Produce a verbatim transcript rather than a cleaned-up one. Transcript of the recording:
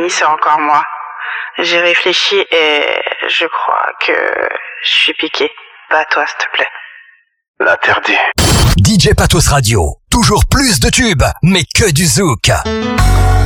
c'est encore moi. J'ai réfléchi et je crois que je suis piqué. Pas toi, s'il te plaît. L'interdit. D J Patos Radio. Toujours plus de tubes, mais que du zouk.